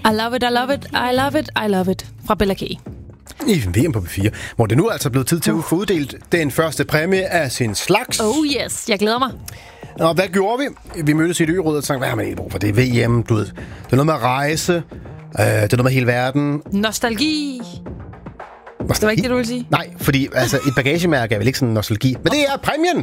I love it, I love it, I love it, I love it. Fra Bella K. I VM på B4, hvor det nu er altså blevet tid til at få uddelt den første præmie af sin slags. Oh yes, jeg glæder mig. Og hvad gjorde vi? Vi mødtes i et ø-råd og tænkte, hvad har man egentlig brug for? Det er VM, du ved. Det er noget med at rejse. Det er noget med hele verden. Nostalgi. Det var ikke det, du ville sige? Nej, fordi altså, et bagagemærke er vel ikke sådan nostalgi. Men det er præmien!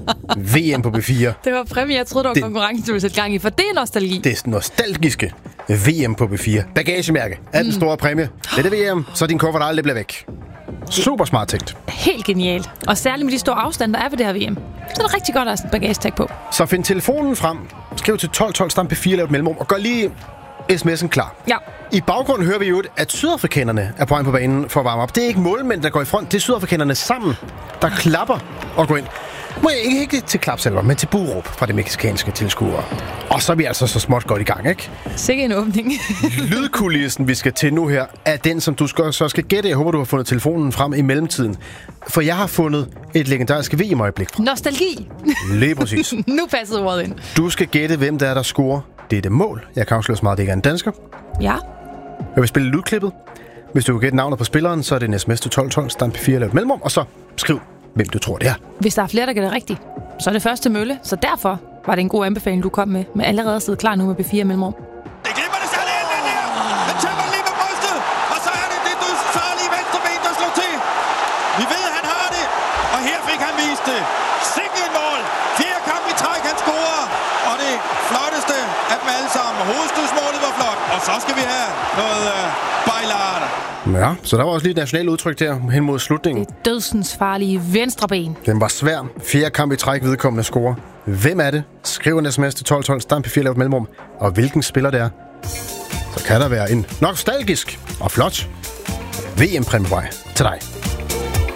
VM på B4. Det var præmie, jeg troede, det var konkurrencen, du ville sætte gang i, for det er nostalgi. Det er nostalgiske VM på B4. Bagagemærke er den store præmie. Det er det VM, så din kuffert aldrig bliver væk. Super smart tænkt. Helt genialt. Og særligt med de store afstande, der er ved det her VM. Så er det rigtig godt, at der er sådan en bagagetag på. Så find telefonen frem, skriv til 1212, stamp P4, lav et mellemrum, og gør lige sms'en klar. Ja. I baggrunden hører vi jo, at sydafrikanerne er på vej på banen for at varme op. Det er ikke målmænd, der går i front. Det er sydafrikanerne sammen, der klapper og går ind. Må jeg ikke til klapsalver, men til buråb fra de mexicanske tilskuere. Og så er vi altså så småt godt i gang, ikke? Sikke en åbning. Lydkulissen, vi skal til nu her, er den, som du så skal gætte. Jeg håber, du har fundet telefonen frem i mellemtiden. For jeg har fundet et legendarisk VM-øjeblik fra. Nostalgi. Lige præcis. Nu passede ordet ind. Du skal gætte, hvem der scorer dette mål. Jeg kan afsløre så meget, at det ikke er en dansker. Ja. Jeg vil spille lydklippet. Hvis du kan gætte navnet på spilleren, så er det en sms til 1212, stamp P4, lav et mellemrum, og så skriv, hvem du tror, det er. Hvis der er flere, der gætter rigtigt, så er det første mølle. Så derfor var det en god anbefaling, du kom med allerede at sidde klar nu med B4 mellemrum. Det glipper det særligt ind, den der! Den tømmer lige med brystet, og så er det dødsfarlige venstre ben, der slår til. Vi ved, at han har det, og her fik han vist det. Sikke et mål! 4 kampe i træk, han scorer, og det flotteste af dem alle sammen. Hovedstødsmålet var flot, og så skal vi have noget bejlart. Ja, så der var også lige et nationalt udtryk der hen mod slutningen. Det dødsens farlige venstre ben. Den var svær. 4 kampe i træk, vedkommende scorer. Hvem er det? Skriv en sms til 1212, stamp P4, lav et mellemrum. Og hvilken spiller det er? Så kan der være en nostalgisk og flot VM-præmie til dig.